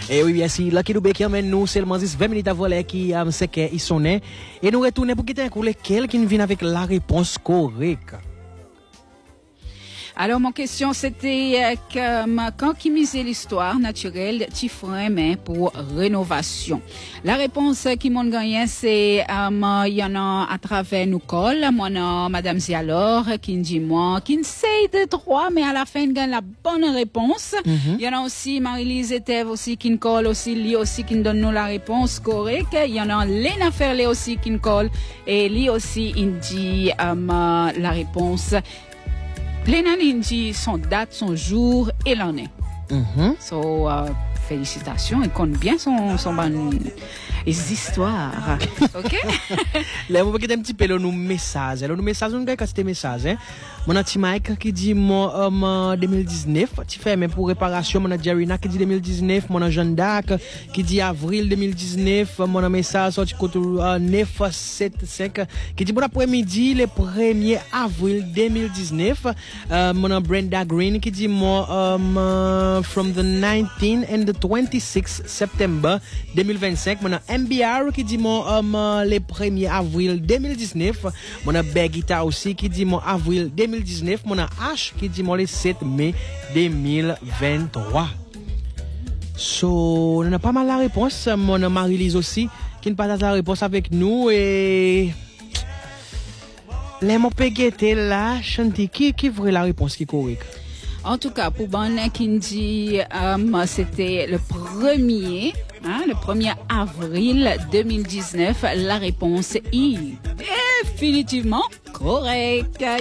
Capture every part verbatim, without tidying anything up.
Et oui, bien sûr, Lucky Dubé qui emmène nous seulement vingt minutes avant l'heure qui euh, c'est qu'ils sont nés. Et nous retournons pour quitter un coup lequel qui vient avec la réponse correcte. Alors, mon question, c'était euh, comme, quand qui misait l'histoire naturelle, tu ferais mais pour rénovation. La réponse qui m'ont gagné, c'est, il y en a à travers nous colle, moi, non, Madame Zialor, qui dit moi, qui essaye de trois, mais à la fin, gagne la bonne réponse. Il mm-hmm. y en a aussi Marie-Lise Etève aussi, qui colle aussi, lui aussi, qui donne nous la réponse correcte. Il y en a Léna Ferlé aussi, qui colle, et lui aussi, il dit, um, la réponse. Léna dit son date, son jour et l'année. Mm-hmm. So, uh, félicitations, il compte bien son, son bon, les histoires. OK? Là, on va quitter un petit peu nos messages. Alors, nos messages, on va casser des messages. Hein? Mon petit Mike qui dit moi um, deux mille dix-neuf, tu fais mais pour réparation. Mon Jerina qui dit deux mille dix-neuf, mon Jeanne d'Arc qui dit avril deux mille dix-neuf, mon message sorti côté uh, neuf sept cinq qui dit bon après-midi le premier avril deux mille dix-neuf. Uh, mon Brenda Green qui dit moi um, uh, from the nineteenth and the twenty-sixth September deux mille vingt-cinq. Mon M B R qui dit moi um, uh, le premier avril deux mille dix-neuf. Mon Begita aussi qui dit moi avril deux mille dix-neuf, mon H qui dit moi le sept mai deux mille vingt-trois. So, on a pas mal la réponse. Mon Marie-Lise aussi qui ne partage la réponse avec nous et les mots péguetés là, chanter qui qui vrai la réponse qui est correcte. En tout cas, pour Bonne qui dit um, c'était le premier, hein, le premier avril deux mille dix-neuf, la réponse est définitivement correcte. Yeah!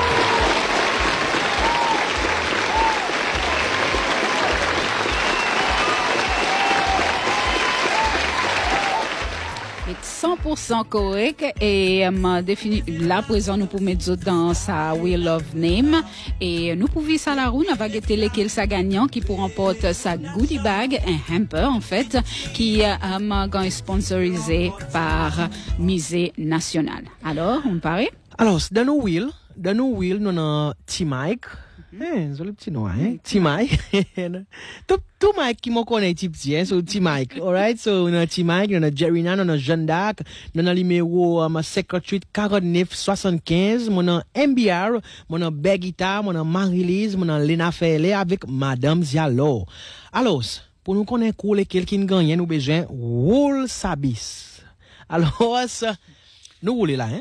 cent pour cent correct et um, défini là présent nous pour mettre dans sa Wheel of Name et nous pouvons ça la roue on va guetter lequel sa gagnant qui pour remporter sa goodie bag un hamper en fait qui um, est sponsorisé par Musée National. Alors on paraît alors dans nos wheel dans nos wheel nous avons T Mike. Eh, c'est le petit nom, hein? T Mike. tout, tout Mike qui m'en connaît, petit petit, hein? So, T Mike. Alright? So, on a T Mike, on a Jerina, on a Jeanne d'Arc, on a le numéro, um, cinquante-huit quarante-neuf soixante-quinze, on a M B R, on a Begita, on a Marie-Lise, on a Léna Ferlé avec Madame Zialor. Alors, pour nous connaître quoi, lequel qui gagne, nous besoin, roule sabis. Alors, ça, nous roulons là, hein?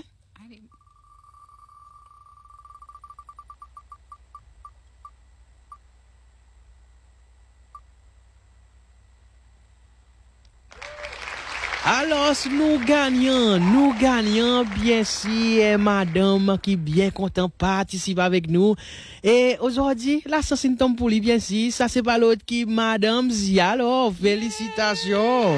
Alors, nous gagnons, nous gagnons, bien sûr, madame qui est bien content participe avec nous. Et aujourd'hui, la sauce tombe pour lui, bien sûr, ça c'est pas l'autre qui, madame Zialor, félicitations.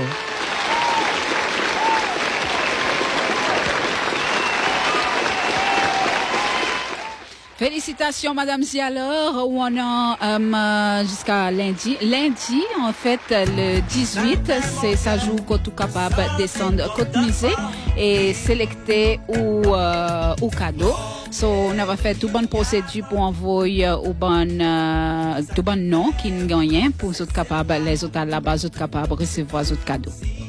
Félicitations, Madame Zialor, où on a um, jusqu'à lundi. Lundi, en fait, le dix-huit, c'est ça joue qu'on est capable de descendre côte musée et sélecter ou euh, ou cadeau. So, on va faire tout bonne procédure pour envoyer au bon euh, tout bon nom qui nous gagne pour être capable les autres là-bas, être capable de recevoir autres cadeaux.